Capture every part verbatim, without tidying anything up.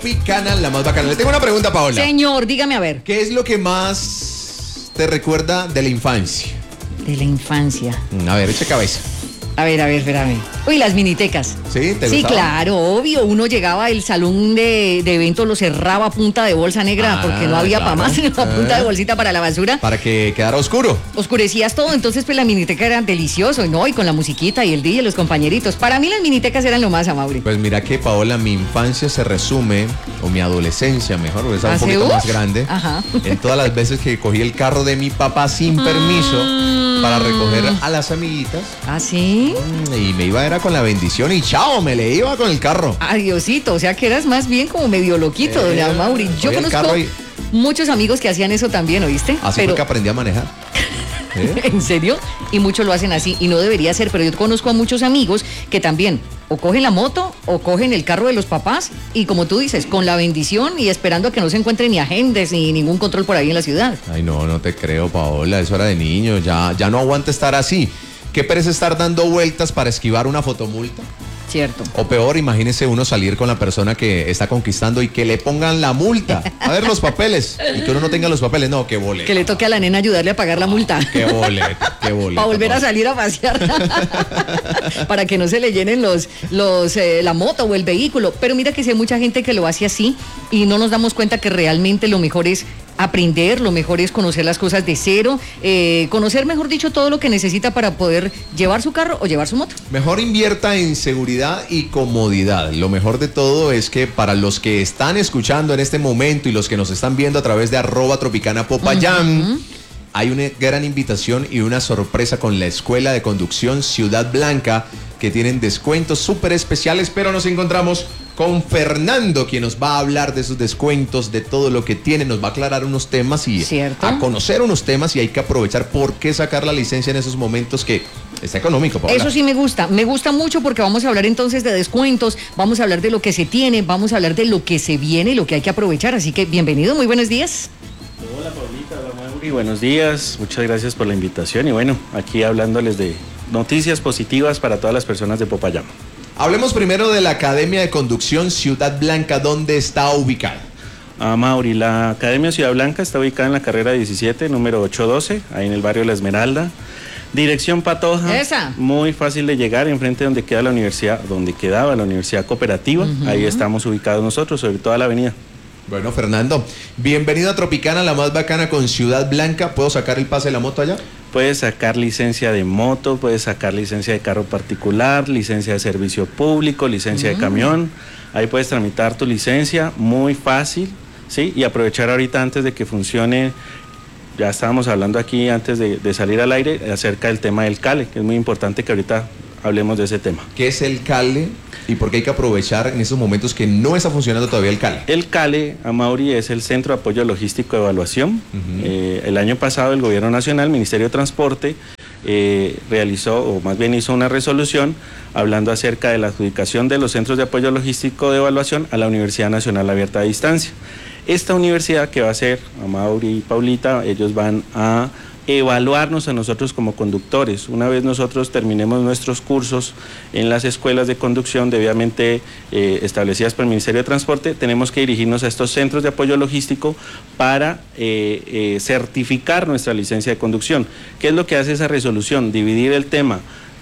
Tropicana, la más bacana. Le tengo una pregunta, Paola. Señor, dígame a ver. ¿Qué es lo que más te recuerda de la infancia? De la infancia. A ver, eche cabeza. A ver, a ver, espérame. Uy, las minitecas. ¿Sí? ¿Te Sí, gustaba? claro, obvio. Uno llegaba, el salón de, de eventos lo cerraba a punta de bolsa negra Ah, porque no había claro. para más, sino a punta Ah. de bolsita para la basura. Para que quedara oscuro. Oscurecías todo, entonces pues la miniteca era delicioso, ¿no? Y con la musiquita y el D J y los compañeritos. Para mí las minitecas eran lo más, Amaury. Pues mira que, Paola, mi infancia se resume, o mi adolescencia mejor, porque estaba un ¿Hace poquito uf? más grande, Ajá. en todas las veces que cogí el carro de mi papá sin permiso para recoger a las amiguitas. ¿Ah, sí? Y me iba era con la bendición y chao, me le iba con el carro. Adiosito, o sea que eras más bien como medio loquito, Eh, doña Mauri. Yo cogí el conozco carro y- muchos amigos que hacían eso también, ¿oíste? Así Pero, fue que aprendí a manejar. ¿Eh? ¿en serio? Y muchos lo hacen así y no debería ser, pero yo conozco a muchos amigos que también o cogen la moto o cogen el carro de los papás y como tú dices, con la bendición y esperando a que no se encuentren ni agentes ni ningún control por ahí en la ciudad. Ay, no, no te creo, Paola, eso era de niño, ya, ya no aguanta estar así. ¿Qué pereza estar dando vueltas para esquivar una fotomulta? Cierto. O peor, imagínese uno salir con la persona que está conquistando y que le pongan la multa. A ver los papeles. Y que uno no tenga los papeles. No, qué boleto. Que le toque a la nena ayudarle a pagar la multa. Qué boleto, qué boleto. Para volver a Paola. salir a pasear. Para que no se le llenen los, los, eh, la moto o el vehículo. Pero mira que sí hay mucha gente que lo hace así y no nos damos cuenta que realmente lo mejor es aprender, lo mejor es conocer las cosas de cero, eh, conocer, mejor dicho, todo lo que necesita para poder llevar su carro o llevar su moto. Mejor invierta en seguridad y comodidad. Lo mejor de todo es que para los que están escuchando en este momento y los que nos están viendo a través de arroba tropicana popayán, uh-huh. hay una gran invitación y una sorpresa con la Escuela de Conducción Ciudad Blanca, que tienen descuentos súper especiales, pero nos encontramos con Fernando, quien nos va a hablar de sus descuentos, de todo lo que tiene, nos va a aclarar unos temas y ¿Cierto? a conocer unos temas, y hay que aprovechar por qué sacar la licencia en esos momentos que está económico, Paola. Eso sí me gusta, me gusta mucho porque vamos a hablar entonces de descuentos, vamos a hablar de lo que se tiene, vamos a hablar de lo que se viene y lo que hay que aprovechar, así que bienvenido, muy buenos días. Hola Paulita, hola Mauri, buenos días, muchas gracias por la invitación y bueno, aquí hablándoles de noticias positivas para todas las personas de Popayán. Hablemos primero de la Academia de Conducción Ciudad Blanca, ¿dónde está ubicada? Ah, Mauri, la Academia Ciudad Blanca está ubicada en la carrera diecisiete, número ochocientos doce, ahí en el barrio La Esmeralda. Dirección Patoja, Esa. Muy fácil de llegar, enfrente donde queda la universidad, donde quedaba la Universidad Cooperativa, uh-huh. Ahí estamos ubicados nosotros, sobre toda la avenida. Bueno, Fernando, bienvenido a Tropicana, la más bacana con Ciudad Blanca. ¿Puedo sacar el pase de la moto allá? Puedes sacar licencia de moto, puedes sacar licencia de carro particular, licencia de servicio público, licencia uh-huh. de camión. Ahí puedes tramitar tu licencia, muy fácil, ¿sí? Y aprovechar ahorita antes de que funcione. Ya estábamos hablando aquí antes de, de salir al aire acerca del tema del CALE, que es muy importante que ahorita hablemos de ese tema. ¿Qué es el CALE y por qué hay que aprovechar en esos momentos que no está funcionando todavía el CALE? El CALE, Amaury, es el Centro de Apoyo Logístico de Evaluación. Uh-huh. Eh, el año pasado el Gobierno Nacional, el Ministerio de Transporte, eh, realizó, o más bien hizo una resolución hablando acerca de la adjudicación de los Centros de Apoyo Logístico de Evaluación a la Universidad Nacional Abierta a Distancia. Esta universidad que va a ser, Amaury y Paulita, ellos van a evaluarnos a nosotros como conductores. Una vez nosotros terminemos nuestros cursos en las escuelas de conducción debidamente eh, establecidas por el Ministerio de Transporte, tenemos que dirigirnos a estos centros de apoyo logístico para eh, eh, certificar nuestra licencia de conducción. ¿Qué es lo que hace esa resolución? Dividir el tema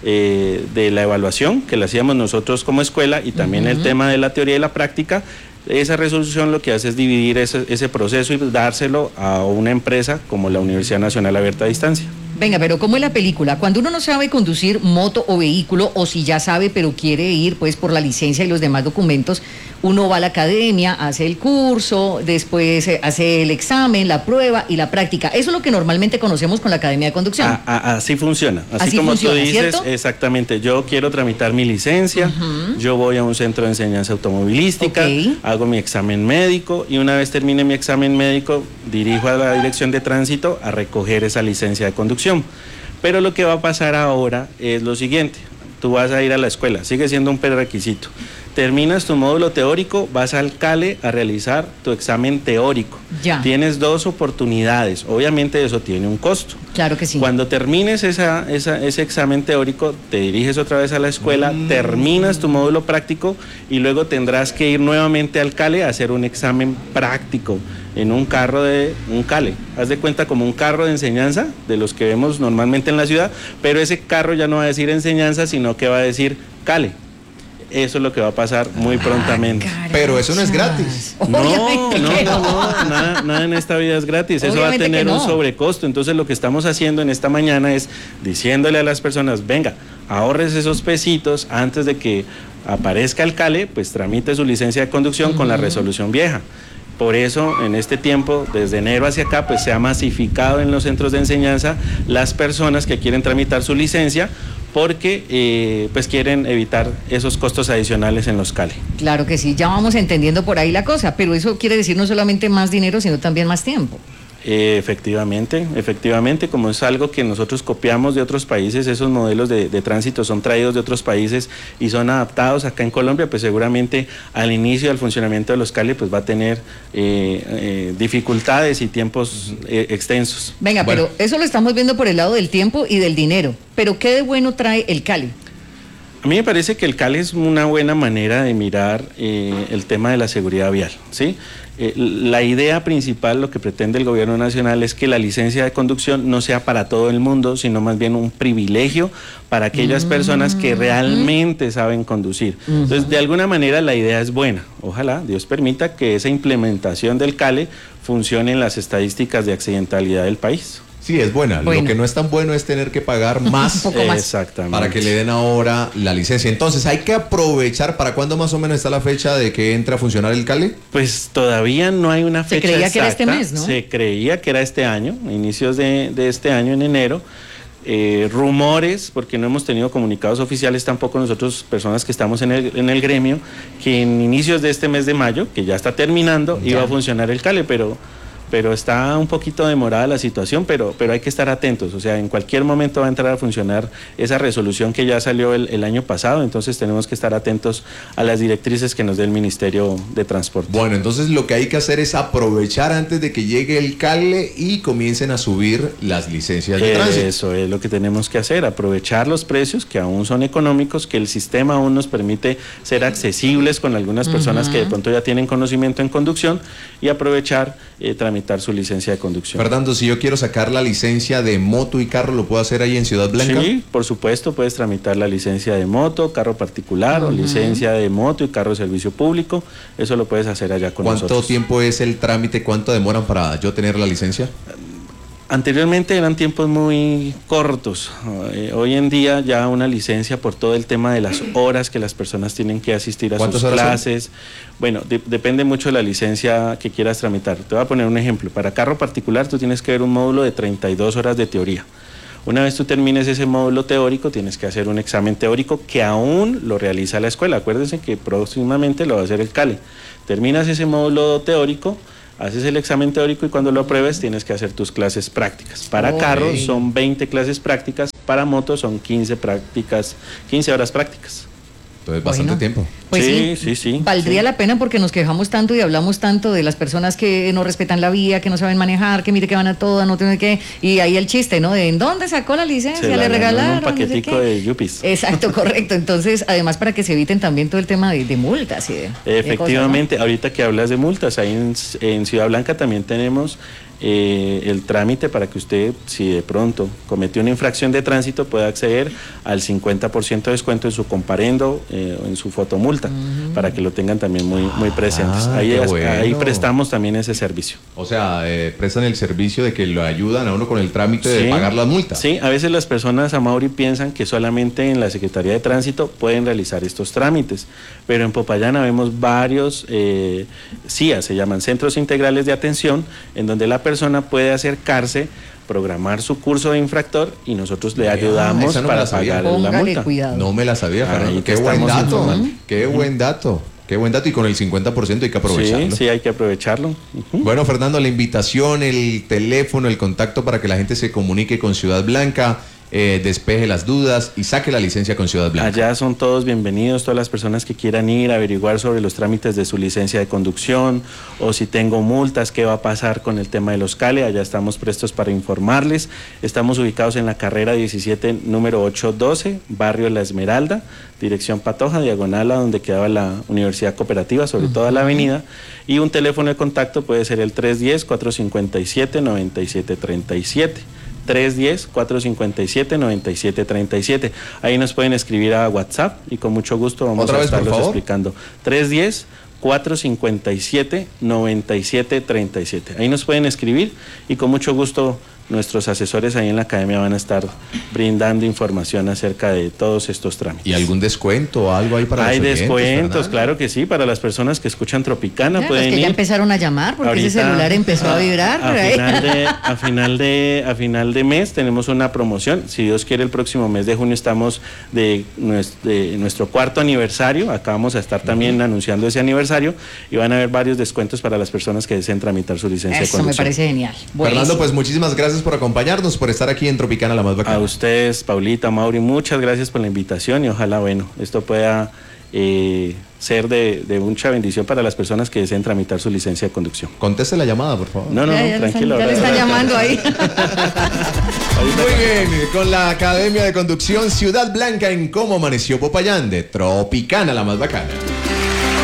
eh, de la evaluación, que la hacíamos nosotros como escuela, y también uh-huh. el tema de la teoría y la práctica. Esa resolución lo que hace es dividir ese, ese proceso y dárselo a una empresa como la Universidad Nacional Abierta a Distancia. Venga, pero ¿cómo es la película? Cuando uno no sabe conducir moto o vehículo, o si ya sabe pero quiere ir pues por la licencia y los demás documentos, uno va a la academia, hace el curso, después hace el examen, la prueba y la práctica. Eso es lo que normalmente conocemos con la Academia de Conducción. A, a, así funciona. Así, así como funciona, tú dices, ¿cierto? Exactamente. Yo quiero tramitar mi licencia, uh-huh. yo voy a un centro de enseñanza automovilística, okay. hago mi examen médico y una vez termine mi examen médico, dirijo a la dirección de tránsito a recoger esa licencia de conducción. Pero lo que va a pasar ahora es lo siguiente. Tú vas a ir a la escuela, sigue siendo un prerequisito. Terminas tu módulo teórico, vas al CALE a realizar tu examen teórico. Ya. Tienes dos oportunidades, obviamente eso tiene un costo. Claro que sí. Cuando termines esa, esa, ese examen teórico, te diriges otra vez a la escuela, mm. terminas tu módulo práctico y luego tendrás que ir nuevamente al CALE a hacer un examen práctico en un carro de un CALE. Haz de cuenta como un carro de enseñanza, de los que vemos normalmente en la ciudad, pero ese carro ya no va a decir enseñanza, sino que va a decir CALE. Eso es lo que va a pasar muy prontamente. Ah, pero eso no es gratis. No, no, no, no, nada, nada en esta vida es gratis. Eso Obviamente va a tener no. un sobrecosto. Entonces lo que estamos haciendo en esta mañana es diciéndole a las personas, venga, ahorres esos pesitos antes de que aparezca el CALE, pues tramite su licencia de conducción uh-huh. con la resolución vieja. Por eso, en este tiempo, desde enero hacia acá, pues se ha masificado en los centros de enseñanza las personas que quieren tramitar su licencia porque eh, pues quieren evitar esos costos adicionales en los CALE. Claro que sí, ya vamos entendiendo por ahí la cosa, pero eso quiere decir no solamente más dinero, sino también más tiempo. Eh, efectivamente, efectivamente, como es algo que nosotros copiamos de otros países, esos modelos de, de tránsito son traídos de otros países y son adaptados acá en Colombia, pues seguramente al inicio del funcionamiento de los CALE pues va a tener eh, eh, dificultades y tiempos eh, extensos. Venga, bueno. Pero eso lo estamos viendo por el lado del tiempo y del dinero, pero ¿qué de bueno trae el CALE? A mí me parece que el CALE es una buena manera de mirar eh, el tema de la seguridad vial, ¿sí? Eh, la idea principal, lo que pretende el gobierno nacional es que la licencia de conducción no sea para todo el mundo, sino más bien un privilegio para aquellas mm-hmm. personas que realmente saben conducir. Mm-hmm. Entonces, de alguna manera la idea es buena. Ojalá Dios permita que esa implementación del CALE funcione en las estadísticas de accidentalidad del país. Sí, es buena. Bueno. Lo que no es tan bueno es tener que pagar más, un poco más. Exactamente. Para que le den ahora la licencia. Entonces, hay que aprovechar. ¿Para cuándo más o menos está la fecha de que entre a funcionar el CALE? Pues todavía no hay una fecha Se creía exacta. que era este mes, ¿no? Se creía que era este año, inicios de, de este año, en enero. Eh, rumores, porque no hemos tenido comunicados oficiales tampoco nosotros, personas que estamos en el, en el gremio, que en inicios de este mes de mayo, que ya está terminando, ya. iba a funcionar el CALE, pero... pero está un poquito demorada la situación, pero, pero hay que estar atentos, o sea, en cualquier momento va a entrar a funcionar esa resolución que ya salió el, el año pasado, entonces tenemos que estar atentos a las directrices que nos dé el Ministerio de Transporte. Bueno, entonces lo que hay que hacer es aprovechar antes de que llegue el CALE y comiencen a subir las licencias de tránsito. Eso es lo que tenemos que hacer, aprovechar los precios que aún son económicos, que el sistema aún nos permite ser accesibles con algunas personas uh-huh. que de pronto ya tienen conocimiento en conducción y aprovechar eh, tramitar su licencia de conducción. Fernando, si yo quiero sacar la licencia de moto y carro, ¿lo puedo hacer ahí en Ciudad Blanca? Sí, por supuesto, puedes tramitar la licencia de moto, carro particular uh-huh. o licencia de moto y carro de servicio público, eso lo puedes hacer allá con ¿Cuánto nosotros. ¿Cuánto tiempo es el trámite? ¿Cuánto demoran para yo tener la licencia? Anteriormente eran tiempos muy cortos, eh, hoy en día ya una licencia por todo el tema de las horas que las personas tienen que asistir a sus clases, son? bueno, de, depende mucho de la licencia que quieras tramitar. Te voy a poner un ejemplo, para carro particular tú tienes que ver un módulo de treinta y dos horas de teoría. Una vez tú termines ese módulo teórico, tienes que hacer un examen teórico que aún lo realiza la escuela. Acuérdense que próximamente lo va a hacer el CALE. Terminas ese módulo teórico, haces el examen teórico y cuando lo apruebes tienes que hacer tus clases prácticas. Para okay. carros son veinte clases prácticas, para motos son quince prácticas, quince horas prácticas. Entonces bastante bueno, tiempo. Pues sí, sí, sí, sí. Valdría sí. la pena porque nos quejamos tanto y hablamos tanto de las personas que no respetan la vía, que no saben manejar, que mire que van a toda, no tienen que... Y ahí el chiste, ¿no? De ¿en dónde sacó la licencia? Se Le la regalaron. Un paquetico no sé de yuppies. Exacto, correcto. Entonces, además para que se eviten también todo el tema de, de multas y de... Efectivamente, de cosas, ¿no? Ahorita que hablas de multas, ahí en, en Ciudad Blanca también tenemos... Eh, el trámite para que usted, si de pronto cometió una infracción de tránsito, pueda acceder al cincuenta por ciento de descuento en su comparendo eh, o en su fotomulta, uh-huh. para que lo tengan también muy, muy presentes. Ah, ahí, es, bueno. ahí prestamos también ese servicio. O sea, eh, prestan el servicio de que lo ayudan a uno con el trámite sí, de pagar las multas. Sí, a veces las personas, Amaury, piensan que solamente en la Secretaría de Tránsito pueden realizar estos trámites, pero en Popayán vemos varios eh, C I A, se llaman Centros Integrales de Atención, en donde la persona persona puede acercarse, programar su curso de infractor y nosotros le ayudamos no para pagar la multa. Cuidado. No me la sabía, Fernando. Qué buen dato. Informando. Qué uh-huh. buen dato. Qué buen dato y con el cincuenta por ciento hay que aprovecharlo. Sí, sí, hay que aprovecharlo. Uh-huh. Bueno, Fernando, la invitación, el teléfono, el contacto para que la gente se comunique con Ciudad Blanca eh, despeje las dudas y saque la licencia con Ciudad Blanca. Allá son todos bienvenidos, todas las personas que quieran ir a averiguar sobre los trámites de su licencia de conducción o si tengo multas, qué va a pasar con el tema de los C A L E. Allá estamos prestos para informarles. Estamos ubicados en la carrera diecisiete, número ochocientos doce, barrio La Esmeralda, dirección Patoja, diagonal a donde quedaba la Universidad Cooperativa, sobre uh-huh. toda la avenida. Y un teléfono de contacto puede ser el tres uno cero, cuatro cinco siete, nueve siete tres siete. tres uno cero, cuatro cinco siete, nueve siete tres siete. Ahí nos pueden escribir a WhatsApp y con mucho gusto vamos ¿Otra a vez, estarlos por favor? explicando. tres uno cero, cuatro cinco siete, nueve siete tres siete. Ahí nos pueden escribir y con mucho gusto nuestros asesores ahí en la academia van a estar brindando información acerca de todos estos trámites. ¿Y algún descuento o algo ahí para Hay los oyentes, descuentos, Fernando? claro que sí, para las personas que escuchan Tropicana Claro, pueden es que ir. ya empezaron a llamar porque Ahorita, ese celular empezó a, a vibrar. A, final de, a, final de, a final de mes tenemos una promoción. Si Dios quiere, el próximo mes de junio estamos de, nuestro, de nuestro cuarto aniversario. Acá vamos a estar también uh-huh. anunciando ese aniversario y van a haber varios descuentos para las personas que deseen tramitar su licencia Eso de conducción. me parece genial. Buenísimo. Fernando, pues muchísimas gracias por acompañarnos, por estar aquí en Tropicana, la más bacana. A ustedes, Paulita, Mauri, muchas gracias por la invitación y ojalá, bueno, esto pueda eh, ser de, de mucha bendición para las personas que deseen tramitar su licencia de conducción. Conteste la llamada, por favor. No, no, ya, no, ya tranquilo. Ya le están llamando ahí. Muy bien, con la Academia de Conducción Ciudad Blanca en Cómo Amaneció Popayán de Tropicana, la más bacana.